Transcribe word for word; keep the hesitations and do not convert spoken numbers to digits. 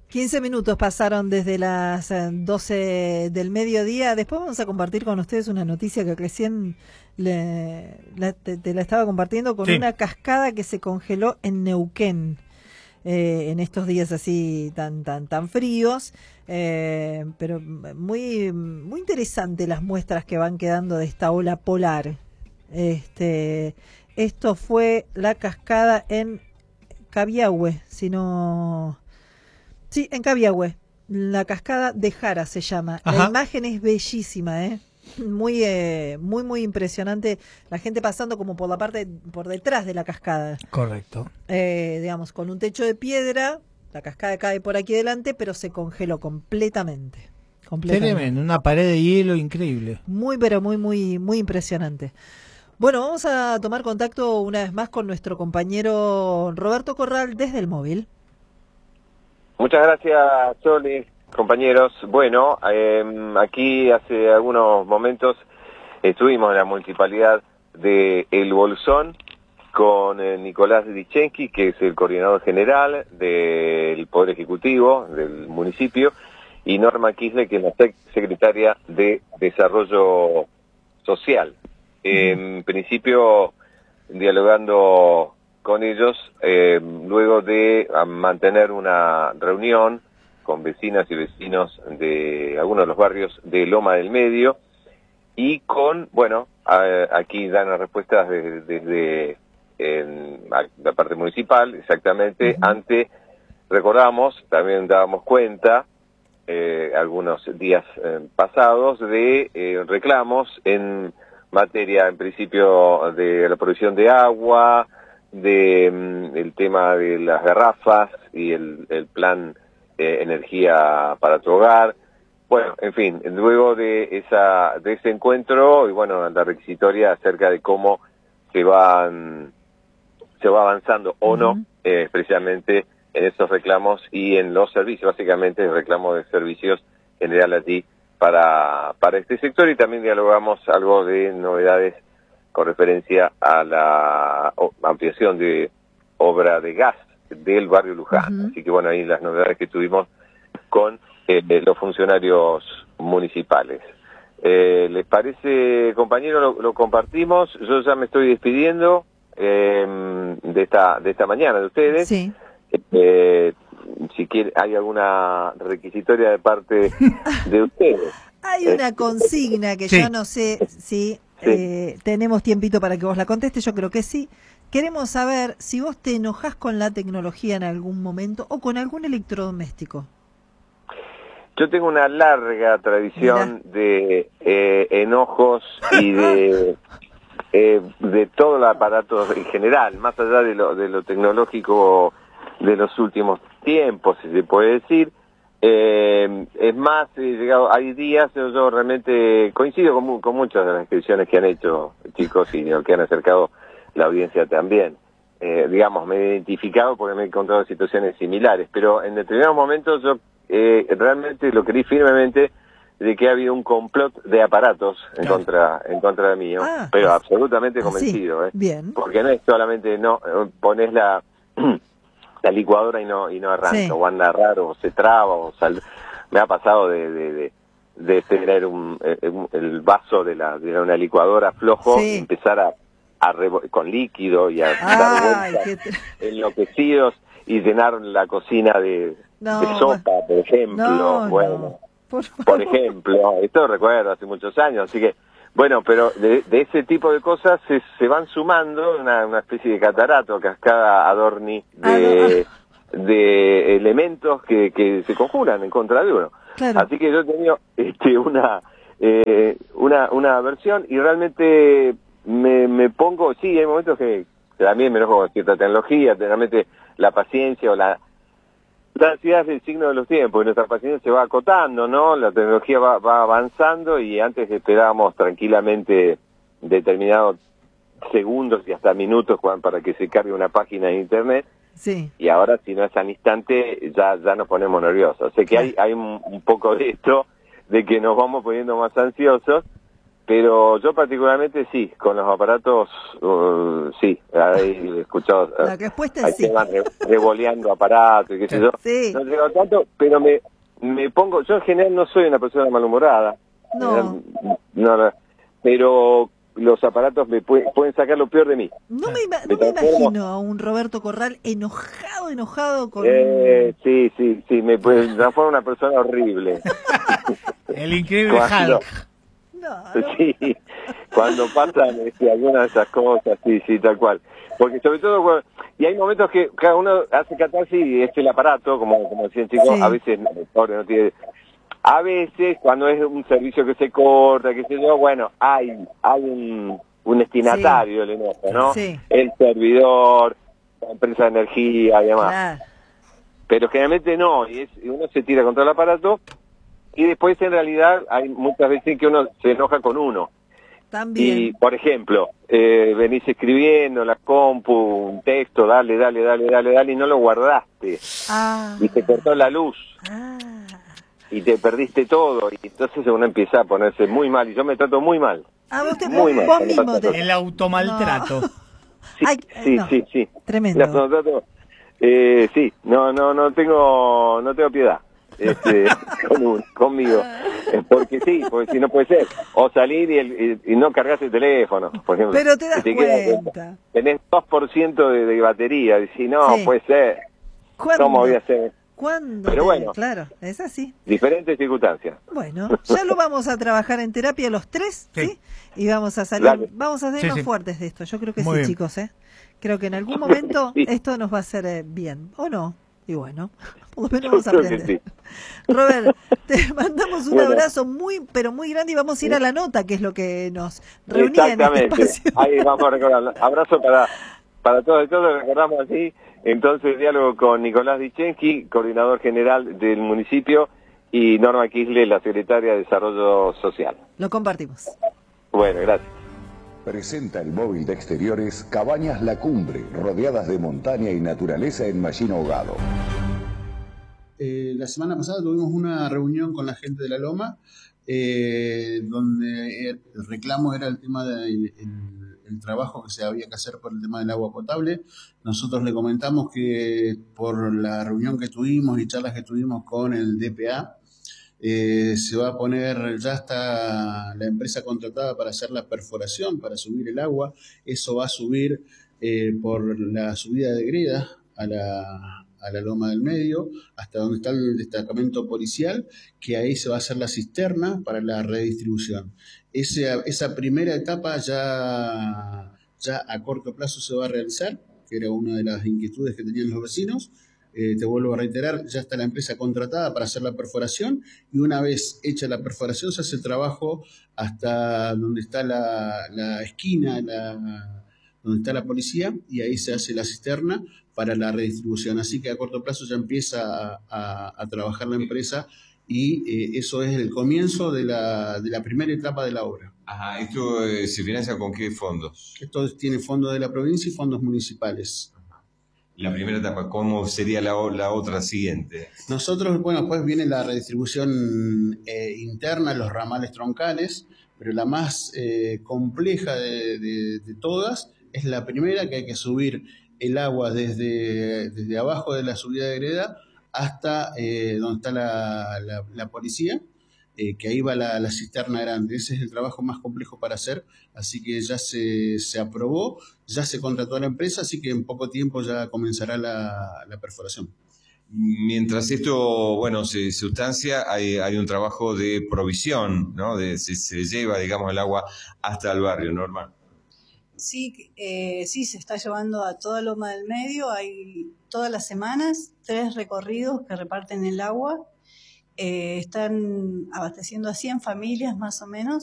quince minutos pasaron desde las doce del mediodía. Después vamos a compartir con ustedes una noticia que recién le, la, te, te la estaba compartiendo con sí. una cascada que se congeló en Neuquén eh, en estos días así tan tan tan fríos. Eh, pero muy muy interesante las muestras que van quedando de esta ola polar. Este, esto fue la cascada en Cabiahue, si no... Sí, en Cabiahue, la cascada de Jara se llama. Ajá. La imagen es bellísima, ¿eh? Muy, eh, muy, muy impresionante. La gente pasando como por la parte, por detrás de la cascada. Correcto. Eh, digamos, con un techo de piedra, la cascada cae por aquí delante, pero se congeló completamente. completamente. Tremendo, una pared de hielo increíble. Muy, pero muy, muy, muy impresionante. Bueno, vamos a tomar contacto una vez más con nuestro compañero Roberto Corral desde el móvil. Muchas gracias, Soli, compañeros. Bueno, eh, aquí hace algunos momentos estuvimos en la municipalidad de El Bolsón con eh, Nicolás Dichensky, que es el coordinador general del Poder Ejecutivo del municipio, y Norma Kisle, que es la sec secretaria de Desarrollo Social. Eh, en principio, dialogando con ellos, eh, luego de mantener una reunión con vecinas y vecinos de algunos de los barrios de Loma del Medio, y con, bueno, a, aquí dan las respuestas desde, desde en, la parte municipal, exactamente, uh-huh. ante, recordamos, también dábamos cuenta, eh, algunos días eh, pasados, de eh, reclamos en materia, en principio, de la provisión de agua, de um, el tema de las garrafas y el, el plan eh, energía para tu hogar. Bueno, en fin, luego de esa de ese encuentro y bueno, la requisitoria acerca de cómo se van se va avanzando o uh-huh. no, eh, especialmente en esos reclamos y en los servicios, básicamente el reclamo de servicios general a ti para para este sector, y también dialogamos algo de novedades con referencia a la ampliación de obra de gas del barrio Luján. Uh-huh. Así que bueno, ahí las novedades que tuvimos con eh, los funcionarios municipales. Eh, ¿Les parece, compañero? Lo, lo compartimos. Yo ya me estoy despidiendo eh, de esta de esta mañana de ustedes. Sí. Eh, si quiere, hay alguna requisitoria de parte de ustedes. Hay una consigna que sí. yo no sé si sí. eh, tenemos tiempito para que vos la contestes. Yo creo que sí. Queremos saber si vos te enojás con la tecnología en algún momento o con algún electrodoméstico. Yo tengo una larga tradición Mirá. de eh, enojos y de eh, de todo el aparato en general, más allá de lo, de lo tecnológico de los últimos tiempos, si se puede decir. Eh, es más, he llegado, hay días, yo, yo realmente coincido con, con muchas de las descripciones que han hecho chicos y que han acercado la audiencia también. Eh, digamos, me he identificado porque me he encontrado situaciones similares, pero en determinados momentos yo eh, realmente lo creí firmemente de que ha habido un complot de aparatos en claro. contra en contra de mí, ¿no? ah, pero absolutamente convencido, sí, ¿eh? Bien. Porque no es solamente, no, pones la... la licuadora y no y no arranca, sí. o anda raro, o se traba, o sal... me ha pasado de de, de, de tener un, el, el vaso de la de una licuadora flojo sí. y empezar a, a revo... con líquido y a Ay, dar vueltas qué... enloquecidos y llenar la cocina de, no, de sopa, por ejemplo, no, bueno, no. Por, por ejemplo, esto recuerdo hace muchos años, así que bueno, pero de, de ese tipo de cosas se, se van sumando una, una especie de catarato, cascada Adorni de, ah, no. de elementos que, que se conjuran en contra de uno. Claro. Así que yo he tenido este, una, eh, una una versión y realmente me, me pongo, sí, hay momentos que también me enojo con cierta tecnología, realmente la paciencia o la... La ansiedad es el signo de los tiempos, y nuestra paciencia se va acotando, ¿no? La tecnología va, va avanzando y antes esperábamos tranquilamente determinados segundos y hasta minutos para que se cargue una página de internet. Sí. Y ahora, si no es al instante, ya ya nos ponemos nerviosos. O sea que hay, hay un, un poco de esto, de que nos vamos poniendo más ansiosos, pero yo particularmente sí, con los aparatos, uh, sí, he escuchado. La respuesta es sí. Ahí se van re, revoleando aparatos y qué sé yo. Sí. No llego tanto, pero me, me pongo, yo en general no soy una persona malhumorada. No. No, no, pero los aparatos me pueden, pueden sacar lo peor de mí. No me, no me imagino a un Roberto Corral enojado, enojado con... Eh, sí, sí, sí, me puede transformar en una persona horrible. El increíble cuando, Hulk. No, no. Sí, cuando pasan este, algunas de esas cosas, sí, sí, tal cual. Porque sobre todo, bueno, y hay momentos que cada uno hace catarsis y es el aparato, como, como decían chicos, Sí. a veces, pobre, no tiene... A veces, cuando es un servicio que se corta, qué sé yo, bueno, hay hay un, un destinatario del enojo, ¿no? Sí. El servidor, la empresa de energía y demás. Claro. Pero generalmente no, y, es, y uno se tira contra el aparato, y después en realidad hay muchas veces que uno se enoja con uno. También. Y, por ejemplo, eh, venís escribiendo en la compu un texto, dale, dale, dale, dale, dale, y no lo guardaste. Ah. Y te cortó la luz. Ah. Y te perdiste todo, y entonces uno empieza a ponerse muy mal, y yo me trato muy mal. Ah, vos, te, Muy vos, mal, vos me mismo trato. te... El automaltrato. No. Sí, Ay, sí, no. sí, sí. Tremendo. No, no, trato- eh, sí, no, no, no tengo, no tengo piedad. Este, con un, conmigo. Eh, Porque sí, porque si no puede ser. O salir y, el, y, y no cargas el teléfono, por ejemplo. Pero te das Que queda- cuenta. tenés dos por ciento de, de batería. Y si no, Sí. puede ser. ¿Cuándo? ¿Cómo voy a hacer? ¿Cuándo? Pero te- bueno. Claro, es así. Diferentes circunstancias. Bueno, ya lo vamos a trabajar en terapia los tres, ¿sí? Sí. Y vamos a salir, Dale. vamos a ser Sí, más sí. fuertes de esto. Yo creo que Muy sí, bien. chicos, ¿eh? Creo que en algún momento Sí. esto nos va a hacer eh, bien, ¿o no? Y bueno, por lo menos vamos a Yo creo que aprender. sí. Robert, te mandamos un Bueno. abrazo muy, pero muy grande y vamos a ir a la nota, que es lo que nos reunía en este Exactamente. espacio. Ahí vamos a recordar. Abrazo para, para todos y todos, recordamos así. Entonces, diálogo con Nicolás Dichensky, coordinador general del municipio, y Norma Kisle, la secretaria de Desarrollo Social. Lo compartimos. Bueno, gracias. Presenta el móvil de exteriores Cabañas La Cumbre, rodeadas de montaña y naturaleza en Machín Ahogado. Eh, la semana pasada tuvimos una reunión con la gente de La Loma, eh, donde el reclamo era el tema del el, el trabajo que se había que hacer por el tema del agua potable. Nosotros le comentamos que por la reunión que tuvimos y charlas que tuvimos con el D P A, eh, se va a poner, ya está la empresa contratada para hacer la perforación, para subir el agua. Eso va a subir eh, por la subida de greda a la... a la Loma del Medio, hasta donde está el destacamento policial, que ahí se va a hacer la cisterna para la redistribución. Ese, esa primera etapa ya, ya a corto plazo se va a realizar, que era una de las inquietudes que tenían los vecinos. Eh, te vuelvo a reiterar, ya está la empresa contratada para hacer la perforación, y una vez hecha la perforación se hace el trabajo hasta donde está la, la esquina, la, donde está la policía, y ahí se hace la cisterna para la redistribución. Así que a corto plazo ya empieza a, a, a trabajar la empresa, y eh, eso es el comienzo de la, de la primera etapa de la obra. Ajá, ¿esto eh, se financia con qué fondos? Esto tiene fondos de la provincia y fondos municipales. La primera etapa, ¿cómo sería la, la otra siguiente? Nosotros, bueno, pues viene la redistribución eh, interna, los ramales troncales, pero la más eh, compleja de, de, de todas es la primera, que hay que subir el agua desde, desde abajo de la subida de greda hasta eh, donde está la, la, la policía, eh, que ahí va la, la cisterna grande. Ese es el trabajo más complejo para hacer, así que ya se, se aprobó, ya se contrató a la empresa, así que en poco tiempo ya comenzará la, la perforación. Mientras esto, bueno, se sustancia, hay, hay un trabajo de provisión, ¿no? De, se, se lleva, digamos, el agua hasta el barrio, Norma. Sí, eh, sí, se está llevando a toda Loma del Medio. Hay todas las semanas tres recorridos que reparten el agua. Eh, están abasteciendo a cien familias más o menos.